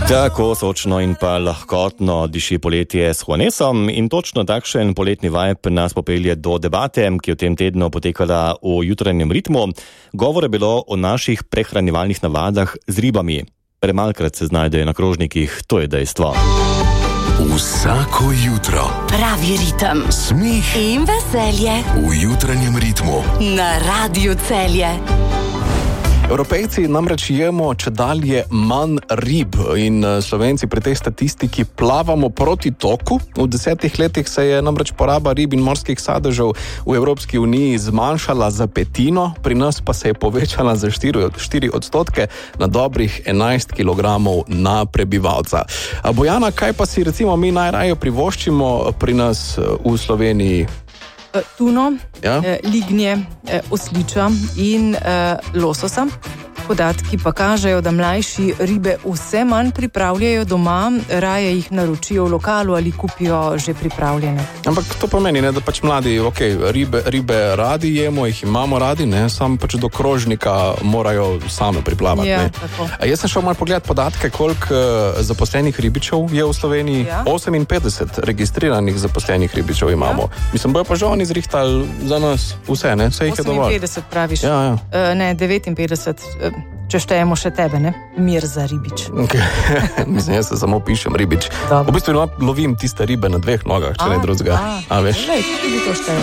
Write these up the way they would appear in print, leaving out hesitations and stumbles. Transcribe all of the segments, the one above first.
Tako sočno in pa lahkotno diši poletje s Juanesom in točno takšen poletni vibe nas popelje do debate, ki je v tem tednu potekala v jutranjem ritmu. Govor je bilo o naših prehranjevalnih navadah z ribami. Premalkrat se znajdejo na krožnikih, to je dejstvo. Vsako jutro pravi ritem, smeh in veselje v jutranjem ritmu na Radiu Celje. Evropejci namreč jemo čedalje manj rib in Slovenci pri tej statistiki plavamo proti toku. V 10 letih se je namreč poraba rib in morskih sadežev v Evropski uniji zmanjšala za petino, pri nas pa se je povečala za 4% na dobrih 11 kg na prebivalca. A Bojana, kaj pa si recimo mi najraje privoščimo pri nas v Sloveniji? Tuno, ja? lignje, osliča in lososa. Podatki pa kažejo, da mlajši ribe vse manj pripravljajo doma, raje jih naročijo v lokalu ali kupijo že pripravljene. Ampak to pomeni, ne, da pač mladi, ribe radi jemo, jih imamo radi, ne, samo pač do krožnika morajo same priplavati. Ja, ne. tako. Jaz sem šel malo pogledat podatke, koliko zaposlenih ribičev je v Sloveniji. Ja. 58 registriranih zaposlenih ribičev imamo. Ja. Mislim, bojo pa že oni zrihtali za nas vse, ne, vse jih je dovolj. 58 praviš? Ja. Ne, 59, če štejemo še tebe, ne? Mir za ribič. Okay. Mislim, jaz se samo pišem ribič. Dobro. V bistvu lovim tiste ribe na 2 nogah, če ne drugega. A veš? Lej, tudi to šteje.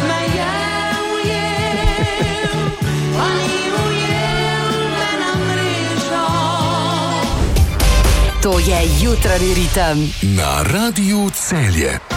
To je jutranji ritem na Radiu Celje.